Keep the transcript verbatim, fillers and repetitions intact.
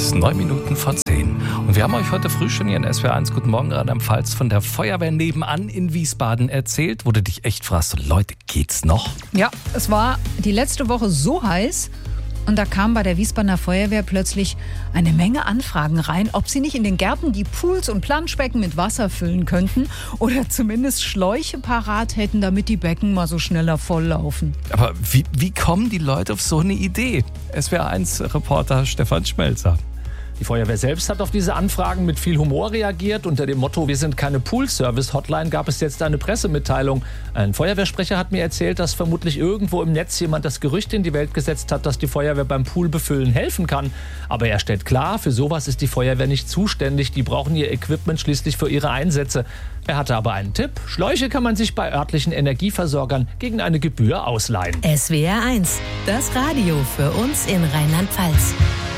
ist neun Minuten vor zehn. Und wir haben euch heute früh schon hier in S W R eins Guten Morgen Rheinland-Pfalz von der Feuerwehr nebenan in Wiesbaden erzählt, wo du dich echt fragst, so, Leute, geht's noch? Ja, es war die letzte Woche so heiß und da kam bei der Wiesbadener Feuerwehr plötzlich eine Menge Anfragen rein, ob sie nicht in den Gärten die Pools und Planschbecken mit Wasser füllen könnten oder zumindest Schläuche parat hätten, damit die Becken mal so schneller volllaufen. Aber wie, wie kommen die Leute auf so eine Idee? S W R eins Reporter Stefan Schmelzer. Die Feuerwehr selbst hat auf diese Anfragen mit viel Humor reagiert. Unter dem Motto, wir sind keine Pool-Service-Hotline, gab es jetzt eine Pressemitteilung. Ein Feuerwehrsprecher hat mir erzählt, dass vermutlich irgendwo im Netz jemand das Gerücht in die Welt gesetzt hat, dass die Feuerwehr beim Poolbefüllen helfen kann. Aber er stellt klar, für sowas ist die Feuerwehr nicht zuständig. Die brauchen ihr Equipment schließlich für ihre Einsätze. Er hatte aber einen Tipp. Schläuche kann man sich bei örtlichen Energieversorgern gegen eine Gebühr ausleihen. S W R eins, das Radio für uns in Rheinland-Pfalz.